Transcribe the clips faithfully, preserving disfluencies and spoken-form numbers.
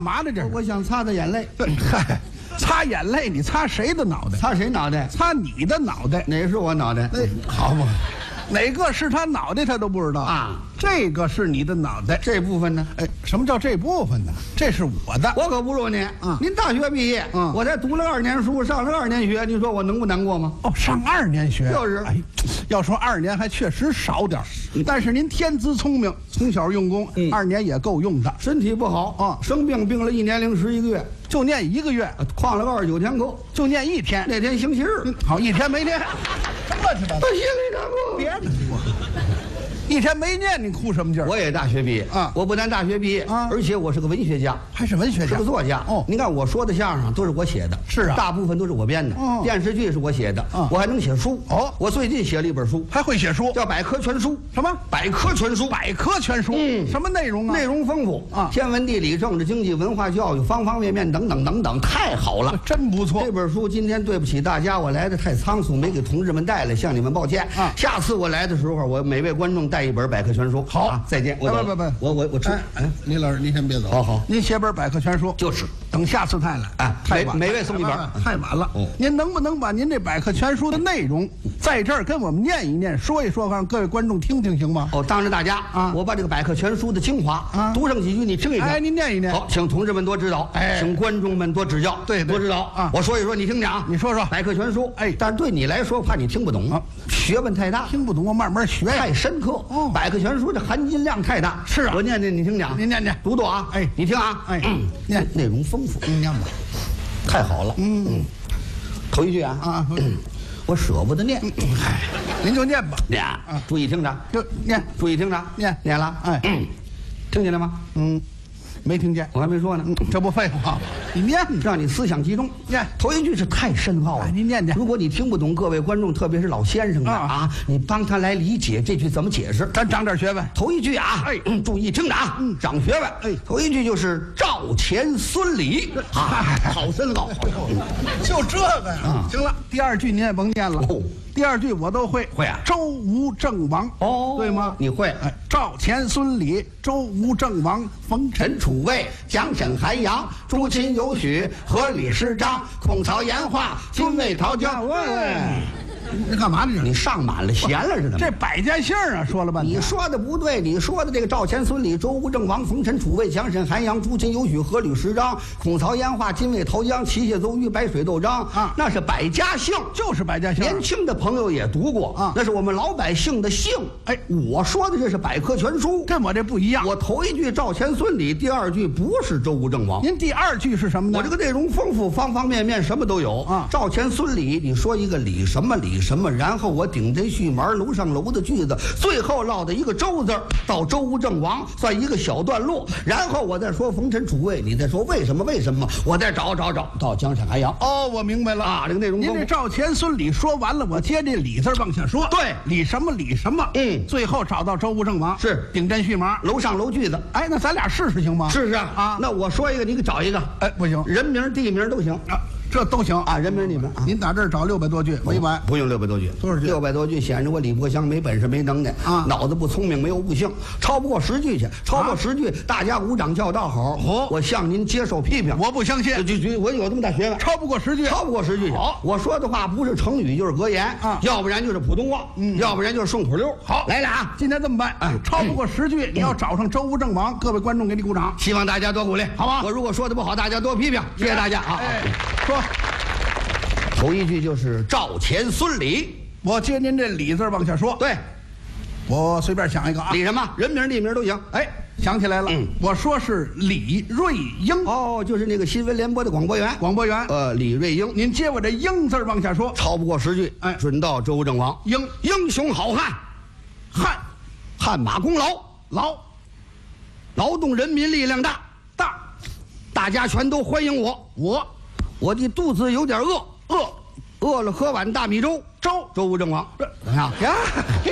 嘛呢这是？ 我想擦擦眼泪。 嗨，擦眼泪，你擦谁的脑袋？ 擦谁脑袋？ 擦你的脑袋。 哪是我脑袋？ 那好嘛，哪个是他脑袋他都不知道啊？ 这个是你的脑袋， 这部分呢？ 哎，什么叫这部分呢？这是我的。 我可不如您。 嗯， 您大学毕业， 嗯， 我才读了二年书，上了二年学，您说我能不难过吗？ 哦，上二年学就是。 哎，要说二年还确实少点但是您天资聪明，从小用功，嗯，二年也够用的。 身体不好啊，生病病了一年零十一个月， 就念一个月， 旷了个二十九天课， 就念一天。 那天星期日， 嗯，好，一天没念，什么乱七八糟？ 我心里难过。 别难过。一天没念，你哭什么劲儿？ 我也大学毕业啊！ 我不但大学毕业啊，而且我是个文学家， 还是文学家， 是个作家。哦，您看我说的相声都是我写的， 是啊， 大部分都是我编的。 哦， 电视剧是我写的，我还能写书。 哦， 我最近写了一本书， 还会写书， 叫《百科全书》。 什么？ 百科全书？ 百科全书？ 嗯， 什么内容啊？ 内容丰富啊， 天文地理、政治经济、文化教育，方方面面等等等等，太好了， 真不错。 这本书今天对不起大家，我来的太仓促，没给同志们带来，向你们抱歉啊。下次我来的时候，我每位观众带一本百科全书。 好、 啊，再见。我不不不， 我我我吃。 哎，李老师，您先别走。 好好， 您写本百科全书， 就是等下次再来。 哎， 太晚， 每位送一本， 太晚了。哦，您能不能把您这百科全书的内容在这儿跟我们念一念，说一说，让各位观众听听，行吗？ 哦，当着大家啊，我把这个百科全书的精华啊读上几句，你听一听。 哎，您念一念。 好，请同志们多指导，哎，请观众们多指教， 对， 多指导啊。我说一说，你听听啊。 你说说百科全书， 哎， 但是对你来说，怕你听不懂啊，学问太大， 听不懂，我慢慢学， 太深刻。哦，百科全书这含金量太大。 是啊， 我念念，你听讲， 您念念， 读读啊， 哎， 你听啊， 哎，念， 内容丰富， 您念吧， 太好了，嗯嗯，头一句啊啊， 我舍不得念， 哎，您就念吧， 念啊，注意听着， 就念， 注意听着， 念念了， 哎， 听见了吗？ 嗯，没听见， 我还没说呢， 这不废话吗？你念， 让你思想集中， 念， 头一句是太深奥了， 您念念。 如果你听不懂，各位观众，特别是老先生们啊，你帮他来理解这句怎么解释， 咱长点学问。 头一句啊，哎，注意听着啊，嗯，长学问。哎，头一句就是赵钱孙李，啊，好深奥， 就这个呀。行了，第二句您也甭念了。第二句我都会， 会啊。 周吴郑王， 哦， 对吗？ 你会。 哎，赵钱孙李，周吴郑王，冯陈楚卫，蒋沈韩杨，朱秦尤许，阖闾师张，孔曹严华，精卫陶姜。喂， 你干嘛呢？ 你上满了，闲了似的。 这百家姓啊，说了半天。 你说的不对，你说的这个赵钱孙李周吴郑王冯陈楚卫蒋沈韩杨朱秦尤许阖闾师张孔曹严华精卫陶姜齐谢邹豫白水窦张啊，那是百家姓， 就是百家姓。 年轻的朋友也读过啊，那是我们老百姓的姓。哎，我说的这是百科全书， 跟我这不一样。 我头一句赵钱孙李，第二句不是周吴郑王。 您第二句是什么呢？ 我这个内容丰富，方方面面什么都有啊。赵钱孙李，你说一个李什么李什么，然后我顶针续麻楼上楼的句子，最后落的一个周字到周吴郑王，算一个小段落。然后我再说冯陈楚卫，你再说为什么为什么，我再找找找到江沈韩杨。 哦，我明白了啊，这个内容。 您这赵钱孙李说完了，我接这李字往下说。 对， 李什么李什么， 嗯， 最后找到周吴郑王， 是顶针续麻楼上楼句子。 哎，那咱俩试试行吗？ 试试啊。 啊， 那我说一个，你给找一个。 哎，不行， 人名地名都行啊。这都行啊，人名你们， 您打这儿找六百多句，没完。 不用六百多句， 多少句？ 六百多句显着我李伯祥没本事没能耐啊，脑子不聪明没有悟性，超不过十句去，超过十句，大家鼓掌叫道好。 哦， 我向您接受批评， 我不相信。 就就我有这么大学问， 超不过十句， 超不过十句。 好， 我说的话不是成语就是格言啊，要不然就是普通话，嗯，要不然就是顺口溜。 好， 来了啊， 今天这么办，哎，超不过十句，你要找上周吴郑王，各位观众给你鼓掌， 希望大家多鼓励， 好吧？ 我如果说的不好，大家多批评，谢谢大家啊。 哎，说。 头一句就是赵钱孙李， 我接您这李字往下说。 对， 我随便想一个啊， 李什么人名地名都行。 哎，想起来了，嗯，我说是李瑞英。 哦，就是那个新闻联播的广播员。 广播员， 呃，李瑞英， 您接我这英字往下说， 超不过十句。哎，准到周吴郑王。 英， 英雄好汉， 汉， 汗马功劳， 劳， 劳动人民力量大， 大， 大家全都欢迎我。 我， 我的肚子有点饿。 饿， 饿了喝碗大米粥。 粥， 周吴郑王，怎么样？ 呀，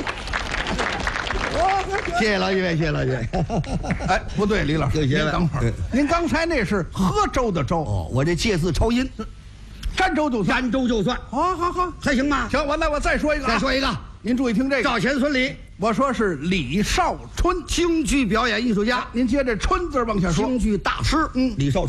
谢谢老几位，谢谢老几位。 哎，不对，李老师，您等会儿，您刚才那是喝粥的粥。 哦，我这借字抄音， 沾粥就算， 沾粥就算。 好好好， 还行吗？ 行，完了我再说一个， 再说一个， 您注意听这个。 赵钱孙李， 我说是李少春， 京剧表演艺术家。 您接着“春”字往下说。 京剧大师， 嗯李少春。